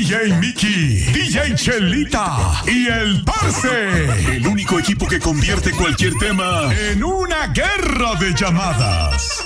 DJ Mickey, DJ Chelita y el Parce. El único equipo que convierte cualquier tema en una guerra de llamadas.